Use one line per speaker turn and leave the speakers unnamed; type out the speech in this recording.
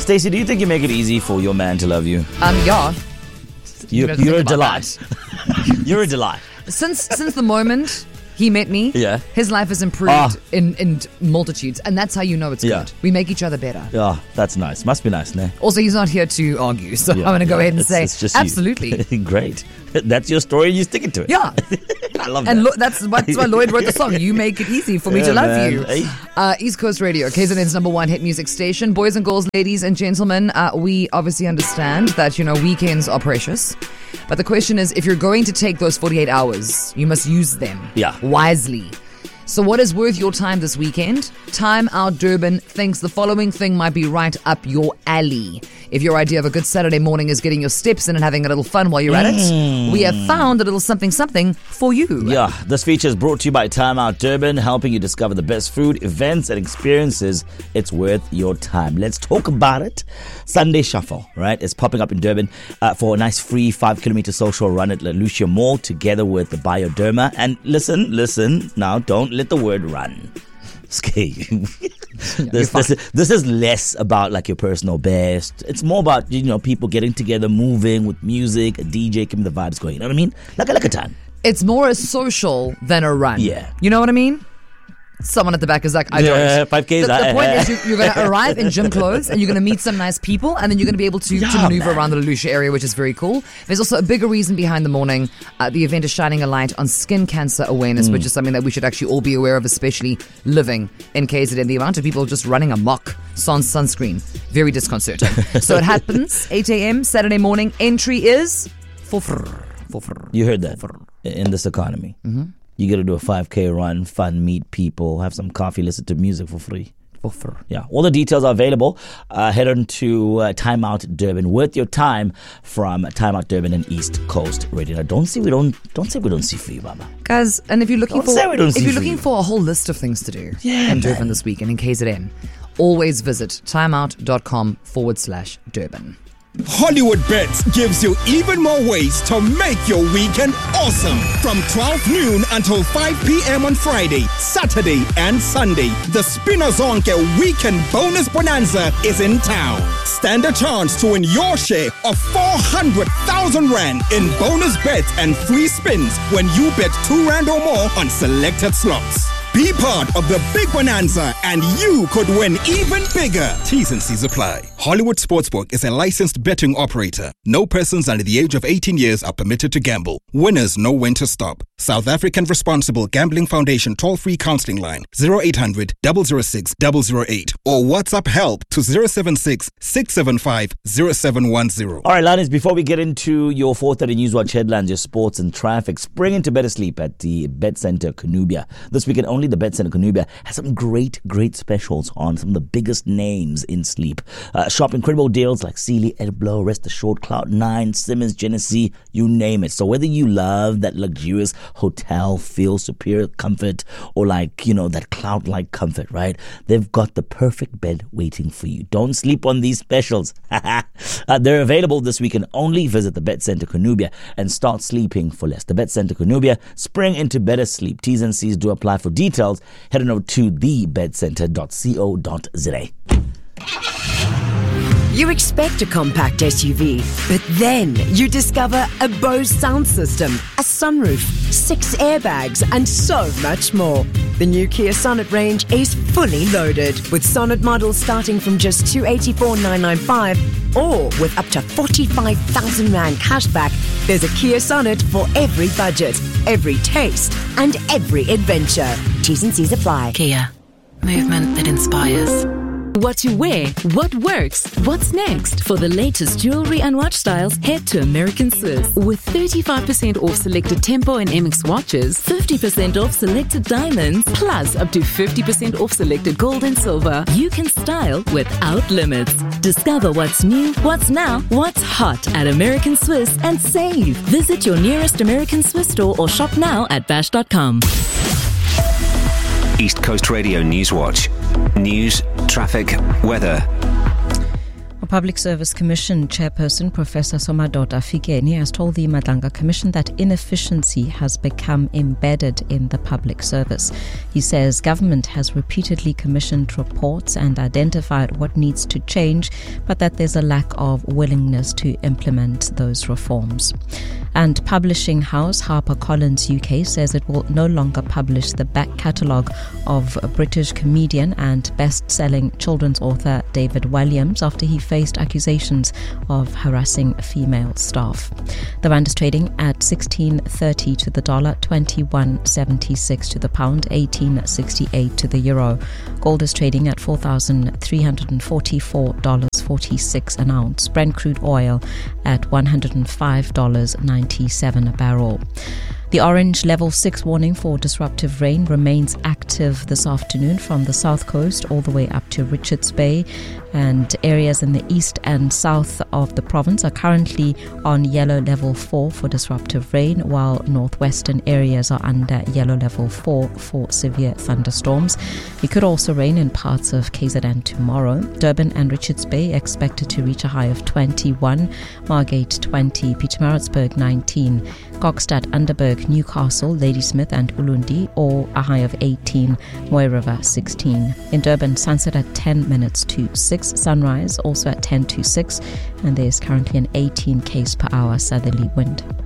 Stacey, do you think you make it easy for your man to love you?
Yeah.
You're a delight. You're a delight.
Since the moment he met me,
Yeah.
his life has improved in multitudes, and that's how you know it's good. We make each other better.
Yeah, that's nice. Must be nice, ne?
Also, he's not here to argue, so I'm going to go ahead and say,
it's just
absolutely.
Great. That's your story, you're sticking to it.
Yeah.
I love
And
that.
that's why Lloyd wrote the song. You make it easy for me to love
man.
you.
Hey.
East Coast Radio, KZN's number one hit music station. Boys and girls, ladies and gentlemen, we obviously understand that, weekends are precious. But the question is, if you're going to take those 48 hours, you must use them wisely. So what is worth your time this weekend? Time Out Durban thinks the following thing might be right up your alley. If your idea of a good Saturday morning is getting your steps in and having a little fun while you're at it, we have found a little something for you.
Yeah, this feature is brought to you by Time Out Durban, helping you discover the best food, events, and experiences. It's worth your time. Let's talk about it. Sunday Shuffle, right? It's popping up in Durban for a nice free 5-kilometer social run at La Lucia Mall together with the Bioderma. And listen, now don't let the word run. Okay. This is less about like your personal best. It's more about, people getting together, moving with music, a DJ, keeping the vibes going. You know what I mean? Like a time.
It's more a social than a run.
Yeah.
You know what I mean? Someone at the back is like, I don't.
5Ks.
The point is you're going to arrive in gym clothes and you're going to meet some nice people, and then you're going to be able to maneuver around the Lucia area, which is very cool. There's also a bigger reason behind the morning. The event is shining a light on skin cancer awareness, which is something that we should actually all be aware of, especially living in KZN. The amount of people just running amok sans sunscreen, very disconcerting. So it happens 8 a.m. Saturday morning. Entry is for
You heard that in this economy. Mm-hmm. You got to do a 5K run, fun, meet people, have some coffee, listen to music for free. Yeah, all the details are available. Head on to Time Out Durban. Worth your time from Time Out Durban and East Coast Radio. Now, don't say we don't see for you, Mama.
Guys, and if you're looking for a whole list of things to do in Durban this weekend in KZN, always visit timeout.com/Durban.
Hollywood Bets gives you even more ways to make your weekend awesome. From 12 noon until 5 p.m. on Friday, Saturday, and Sunday, the Spinazonke Weekend Bonus Bonanza is in town. Stand a chance to win your share of 400,000 Rand in bonus bets and free spins when you bet 2 Rand or more on selected slots. Be part of the big bonanza and you could win even bigger. T's and C's apply. Hollywood Sportsbook is a licensed betting operator. No persons under the age of 18 years are permitted to gamble. Winners know when to stop. South African Responsible Gambling Foundation toll-free counseling line 0800 006 008 or WhatsApp help to 076 675 0710.
All right, Lannis, before we get into your 4:30 Newswatch headlines, your sports and traffic, spring into better sleep at the Bet Center Canubia. This weekend only the Bet Center Canubia has some great specials on some of the biggest names in sleep. Shop incredible deals like Sealy, Edblow, Rest Assured, Cloud9, Simmons, Genesee, you name it. So whether you love that luxurious hotel feel, superior comfort, or that cloud-like comfort, right? They've got the perfect bed waiting for you. Don't sleep on these specials. They're available this weekend only. Visit the Bet Center Canubia and start sleeping for less. The Bet Center Canubia, spring into better sleep. T's and C's do apply. For details, head on over to thebedcenter.co.za.
You expect a compact SUV, but then you discover a Bose sound system, a sunroof, 6 airbags, and so much more. The new Kia Sonet range is fully loaded, with Sonet models starting from just 284,995 or with up to 45,000 Rand cashback. There's a Kia Sonet for every budget, every taste, and every adventure. T's and C's apply.
Kia. Movement that inspires.
What to wear, what works, what's next? For the latest jewelry and watch styles, head to American Swiss. With 35% off selected Tempo and MX watches, 50% off selected diamonds, plus up to 50% off selected gold and silver. You can style without limits. Discover what's new, what's now, what's hot at American Swiss and save. Visit your nearest American Swiss store or shop now at bash.com.
East Coast Radio Newswatch. News, traffic, weather. Public Service Commission Chairperson Professor Somadoda Fikeni has told the Madlanga Commission that inefficiency has become embedded in the public service. He says government has repeatedly commissioned reports and identified what needs to change, but that there's a lack of willingness to implement those reforms. And publishing house HarperCollins UK says it will no longer publish the back catalogue of British comedian and best-selling children's author David Walliams after he faced accusations of harassing female staff. The rand is trading at 16.30 to the dollar, 21.76 to the pound, 18.68 to the euro. Gold is trading at $4,344.46 an ounce. Brent crude oil at $105.97 a barrel. The orange level 6 warning for disruptive rain remains active this afternoon from the south coast all the way up to Richards Bay, and areas in the east and south of the province are currently on yellow level 4 for disruptive rain, while northwestern areas are under yellow level 4 for severe thunderstorms. It could also rain in parts of KZN tomorrow. Durban and Richards Bay expected to reach a high of 21, Margate 20, Pietermaritzburg 19, Kokstad, Underberg, Newcastle, Ladysmith and Ulundi, or a high of 18, Moy River 16. In Durban, sunset at 10 minutes to 6, sunrise also at 10 to 6, and there's currently an 18 km/h southerly wind.